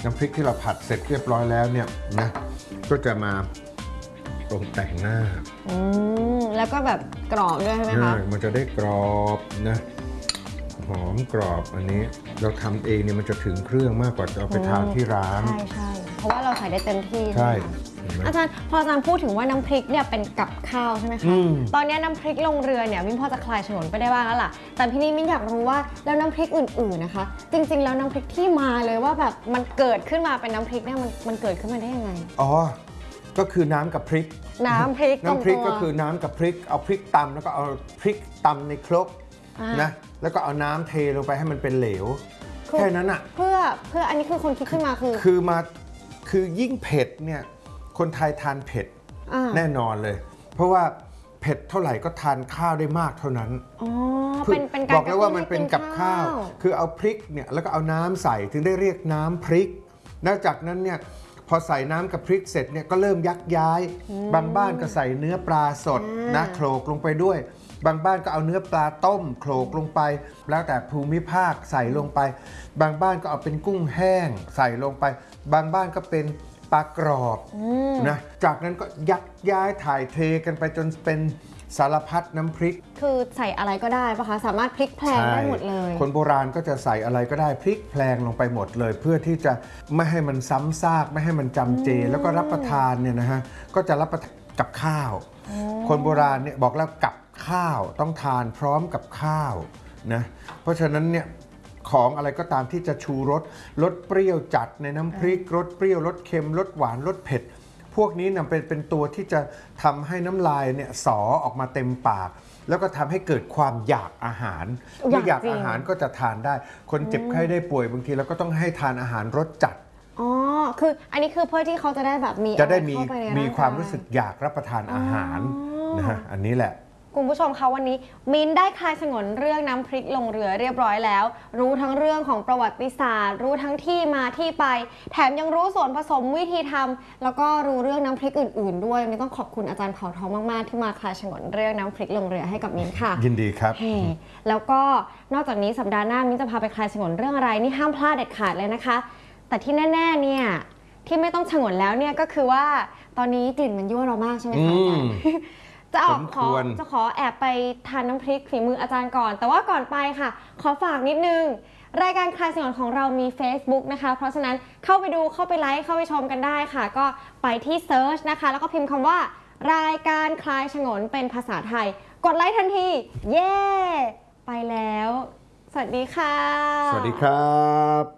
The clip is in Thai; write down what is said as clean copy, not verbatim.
น้ำพริกที่เราผัดเสร็จเรียบร้อยแล้วเนี่ยนะก็จะมาตกแต่งหน้าแล้วก็แบบกรอบด้วยใช่ไหมคะมันจะได้กรอบนะหอมกรอบอันนี้เราทำเองเนี่ยมันจะถึงเครื่องมากกว่าเอาไปทานที่ร้านใช่เพราะว่าเราใส่ได้เต็มที่ใช่อาจารย์พออาจารย์พูดถึงว่าน้ำพริกเนี่ยเป็นกับข้าวใช่ไหมคะตอนนี้น้ำพริกลงเรือเนี่ยมิ้นพอจะคลายฉงนไปได้บ้างแล้วล่ะแต่พี่นี่มิ้นอยากรู้ว่าแล้วน้ำพริกอื่นๆนะคะจริงๆแล้วน้ำพริกที่มาเลยว่าแบบมันเกิดขึ้นมาเป็นน้ำพริกเนี่ยมันเกิดขึ้นมาได้ยังไงอ๋อก็คือน้ำกับพริกน้ำพริกก็คือน้ำกับพริกเอาพริกตำแล้วก็เอาพริกตำในครกนะแล้วก็เอาน้ำเทลงไปให้มันเป็นเหลวแค่นั้นอ่ะเพื่ออันนี้คือคนคิดขึ้นมาคือยิ่งเผ็ดเนี่ยคนไทยทานเผ็ดแน่นอนเลยเพราะว่าเผ็ดเท่าไหร่ก็ทานข้าวได้มากเท่านั้นบอกแล้วว่ามันเป็นกับข้าวคือเอาพริกเนี่ยแล้วก็เอาน้ำใส่ถึงได้เรียกน้ำพริกนอกจากนั้นเนี่ยพอใส่น้ำกับพริกเสร็จเนี่ยก็เริ่มยักย้ายบางบ้านก็ใส่เนื้อปลาสดนะโขลกลงไปด้วยบางบ้านก็เอาเนื้อปลาต้มโขลกลงไปแล้วแต่ภูมิภาคใส่ลงไปบางบ้านก็เอาเป็นกุ้งแห้งใส่ลงไปบางบ้านก็เป็นปลากรอบนะจากนั้นก็ยักย้ายถ่ายเทกันไปจนเป็นสารพัดน้ำพริกคือใส่อะไรก็ได้ปะคะสามารถพลิกแพลงได้หมดเลยคนโบราณก็จะใส่อะไรก็ได้พลิกแพลงลงไปหมดเลยเพื่อที่จะไม่ให้มันซ้ำซากไม่ให้มันจำเจแล้วก็รับประทานเนี่ยนะฮะก็จะรับประทานกับข้าวคนโบราณเนี่ยบอกแล้วกับข้าวต้องทานพร้อมกับข้าวนะเพราะฉะนั้นเนี่ยของอะไรก็ตามที่จะชูรสเปรี้ยวจัดในน้ำพริกรสเปรี้ยวรสเค็มรสหวานรสเผ็ดพวกนี้นะเป็นตัวที่จะทำให้น้ำลายเนี่ยสอออกมาเต็มปากแล้วก็ทำให้เกิดความอยากอาหารเมื่ออยากอาหารก็จะทานได้คนเจ็บไข้ได้ป่วยบางทีเราก็ต้องให้ทานอาหารรสจัดคืออันนี้คือเพื่อที่เขาจะได้แบบมีความรู้สึกอยากรับประทานอาหารนะฮะอันนี้แหละคุณผู้ชมคะวันนี้มิ้นได้คลายฉงนเรื่องน้ำพริกลงเรือเรียบร้อยแล้วรู้ทั้งเรื่องของประวัติศาสตร์รู้ทั้งที่มาที่ไปแถมยังรู้ส่วนผสมวิธีทำแล้วก็รู้เรื่องน้ำพริกอื่นๆด้วยวันนี้ต้องขอบคุณอาจารย์เผ่าทองมากๆที่มาคลายฉงนเรื่องน้ำพริกลงเรือให้กับมิ้นค่ะยินดีครับแล้วก็นอกจากนี้สัปดาห์หน้ามิ้นจะพาไปคลายฉงนเรื่องอะไรนี่ห้ามพลาดเด็ดขาดเลยนะคะแต่ที่แน่ๆเนี่ยที่ไม่ต้องฉงนแล้วเนี่ยก็คือว่าตอนนี้กลิ่นมันยั่วเรามากใช่ไหมคะอาจารย์จะขอแอบไปทานน้ำพริกฝีมืออาจารย์ก่อนแต่ว่าก่อนไปค่ะขอฝากนิดนึงรายการคลายฉงนของเรามี Facebook นะคะเพราะฉะนั้นเข้าไปดูเข้าไปไลค์เข้าไปชมกันได้ค่ะก็ไปที่เซิร์ชนะคะแล้วก็พิมพ์คำว่ารายการคลายฉงนเป็นภาษาไทยกดไลค์ทันทีเย้ไปแล้วสวัสดีค่ะสวัสดีครับ